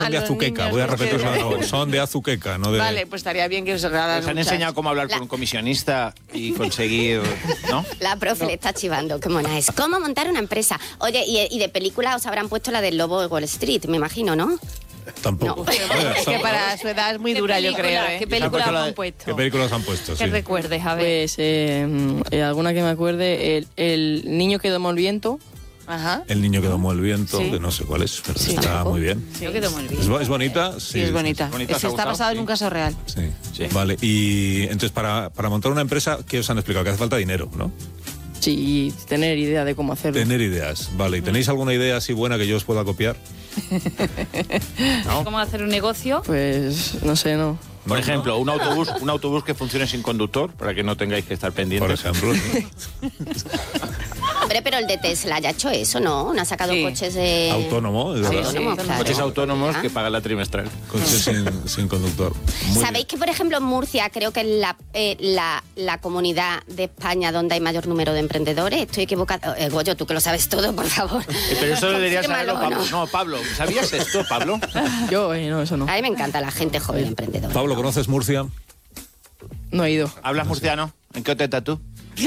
de Azuqueca, voy a repetirlo de nuevo. Son de Azuqueca, no de... Vale, pues estaría bien que os regalaran Les han muchas. enseñado cómo hablar con un comisionista y conseguir, ¿no? La profe le está chivando, qué mona es. ¿Cómo montar una empresa? Oye, y de película os habrán puesto la del Lobo de Wall Street, me imagino, ¿no? Tampoco. No. Es que para su edad es muy dura, yo creo. ¿Qué películas han puesto? ¿Qué películas han puesto? Que Sí. recuerdes, a ver. Pues alguna que me acuerde, el niño que domó el viento. Ajá. El niño que domó el viento, Sí. que no sé cuál es, pero Sí. está Tampoco. muy bien. Yo quedo muy bien. ¿Es bonita? Sí, es bonita. bonita, Es ¿os ha que está gustado? basado en un caso real. Sí. Sí. Vale, y entonces para montar una empresa, ¿qué os han explicado? Que hace falta dinero, ¿no? Sí, y tener idea de cómo hacerlo. Tener ideas. Vale, ¿y tenéis alguna idea así buena que yo os pueda copiar? ¿Cómo hacer un negocio? Pues no sé, no. Por ejemplo, un autobús que funcione sin conductor, para que no tengáis que estar pendientes. Por ejemplo. ¿sí? Hombre, pero el de Tesla ya ha hecho eso, ¿no? No ha sacado Sí. coches de... Autónomo, es verdad. Autónomo, claro. Coches autónomos Ah. que pagan la trimestral. Coches sin conductor. Muy ¿Sabéis que, por ejemplo, en Murcia creo que es la comunidad de España donde hay mayor número de emprendedores? Estoy equivocada. Goyo, tú que lo sabes todo, por favor. Pero eso debería saberlo Confírmalo, Pablo. No, Pablo, ¿sabías esto, Pablo? Yo, no, eso no. A mí me encanta la gente joven emprendedora. bien. Pablo, ¿conoces Murcia? No he ido. ¿Hablas murciano? ¿En qué hotel estás tú?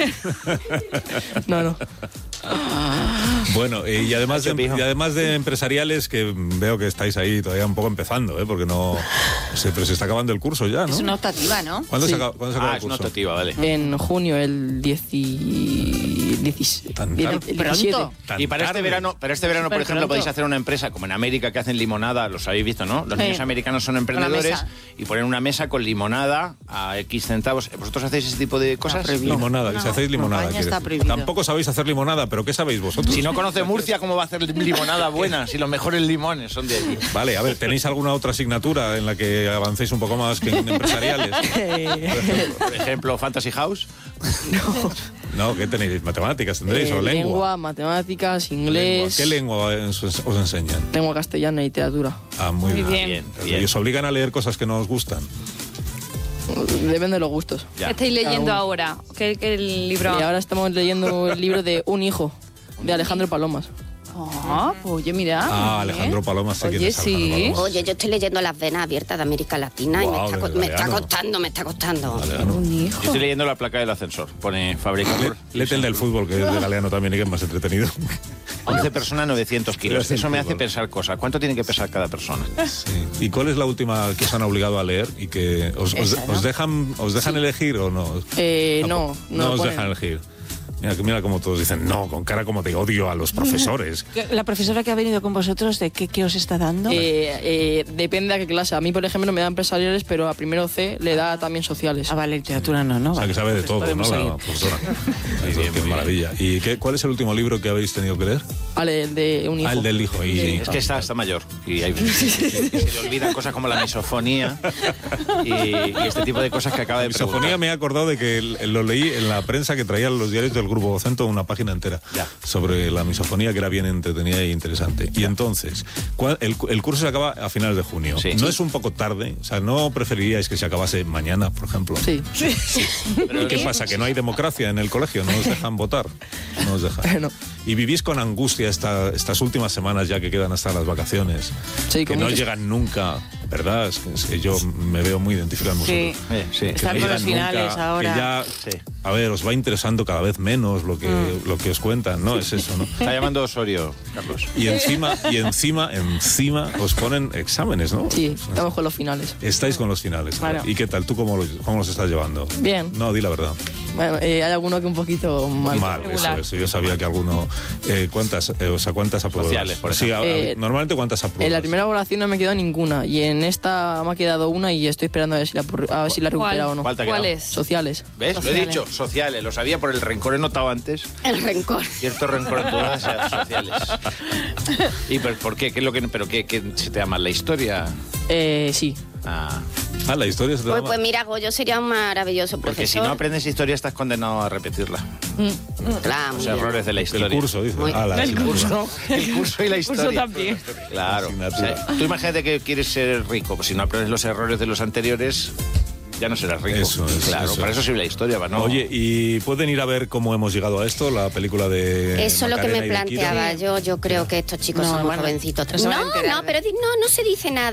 No. Bueno, y además de empresariales, que veo que estáis ahí todavía un poco empezando, porque no sé, pero se está acabando el curso ya, ¿no? Es una optativa, ¿no? ¿Cuándo Sí. se acaba el Es una curso? optativa, vale. En junio, el 17. Tan tarde. Pronto. Tan Y para este tarde. verano, por ejemplo, pronto. podéis hacer una empresa como en América que hacen limonada, los habéis visto, ¿no? Los Sí. niños americanos son emprendedores mesa. y ponen una mesa con limonada a X centavos. ¿Vosotros hacéis ese tipo de cosas? Limonada, y si hacéis limonada. España quiere está decir. prohibido. Tampoco sabéis hacer limonada, pero ¿qué sabéis vosotros? Si no conoce Murcia, ¿cómo va a hacer limonada buena si los mejores limones son de allí? Vale, a ver, ¿tenéis alguna otra asignatura en la que avancéis un poco más que en empresariales? Por ejemplo, Fantasy House. No, ¿qué tenéis? ¿Matemáticas tendréis o lengua? Lengua, matemáticas, Lengua. inglés. ¿Qué lengua os enseñan? Lengua castellana y literatura. Ah, muy Muy bien. bien. Bien. ¿Y os obligan a leer cosas que no os gustan? Depende de los gustos. Ya. ¿Qué estáis leyendo Cada uno. ahora? ¿Qué libro? Y ahora estamos leyendo el libro de Un hijo, de Alejandro Palomas. Ah, pues oye, mira. Ah, Alejandro Palomas, sé quién Oye, es Alejandro sí. Palomas. Oye, yo estoy leyendo Las venas abiertas de América Latina y Guau, me está Galeano. costando. Galeano. Yo estoy leyendo La placa del ascensor. Pone fabricador. Léete el del fútbol, que es de Galeano también y que es más entretenido. 11 personas, 900 kilos. Pero Eso me hace fútbol. pensar cosas. ¿Cuánto tiene que pesar cada persona? Sí. ¿Y cuál es la última que os han obligado a leer y que os dejan elegir o no? No No os ponen. dejan elegir. Mira como todos dicen, no, con cara como te odio a los profesores. La profesora que ha venido con vosotros, ¿de qué os está dando? Depende a qué clase. A mí, por ejemplo, me da empresariales, pero a primero C le da también sociales. Ah, vale, literatura no, ¿no? O sea, que Vale. sabe de todo, ¿no? Podemos seguir. La profesora. Qué maravilla. ¿Y cuál es el último libro que habéis tenido que leer? Vale, el de Un hijo. Ah, el del hijo. Es que está mayor y se le olvidan cosas como la misofonía y este tipo de cosas que acaba de Misofonía preguntar. me he acordado de que lo leí en la prensa que traían los diarios del Grupo Vocento, una página entera Ya. sobre la misofonía, que era bien entretenida e interesante. Y entonces, el curso se acaba a finales de junio. Sí. ¿No es un poco tarde? O sea, ¿no preferiríais que se acabase mañana, por ejemplo? Sí. ¿Y qué pasa? ¿Que no hay democracia en el colegio? ¿No os dejan votar? No os dejan. No. ¿Y vivís con angustia estas últimas semanas ya que quedan hasta las vacaciones? Sí, que con no muchas- llegan nunca, ¿verdad? Es que yo me veo muy identificado en Sí. vosotros. Sí. Que Estar no con los llegan finales nunca, ahora. Que ya, Sí. a ver, os va interesando cada vez menos lo que os cuentan, ¿no? Es eso, ¿no? Está llamando Osorio, Carlos. Y encima os ponen exámenes, ¿no? Sí, estamos con los finales. Estáis con los finales. Claro. ¿Y qué tal? ¿Tú cómo los estás llevando? Bien. No, di la verdad. Bueno, hay alguno que un poquito mal. Mal, eso. Yo sabía que alguno... ¿Cuántas apruebas? Sociales, por Sí, normalmente ¿cuántas apruebas? En la primera evaluación no me quedó ninguna y en esta me ha quedado una y estoy esperando a ver si la he recuperado o no. ¿Cuál te ha ¿Cuál quedado? es? Sociales. ¿Ves? Lo he dicho, sociales. Lo sabía por el rencor, he notado antes. El rencor. Cierto rencor en todas las sociales. ¿Y por qué? ¿Qué es lo que, pero qué se te da mal la historia? Sí. Ah, La historia se te da Pues mal. mira, Goyo sería un maravilloso porque si profesor. no aprendes historia estás condenado a repetirla. Claro, Los muy bien. errores de la historia. El curso, dice. Muy- El curso y la historia. también. Claro. Asignatura. Tú imagínate que quieres ser rico, pues si no aprendes los errores de los anteriores, ya no serás rico. Eso es, claro, eso para es. eso sirve la historia, ¿no? Oye, ¿y pueden ir a ver cómo hemos llegado a esto? La película de Eso es lo que Macarena me y de Kira. planteaba yo creo que estos chicos No, son muy bueno, jovencitos. no se van a enterar No, de- pero no se dice nada.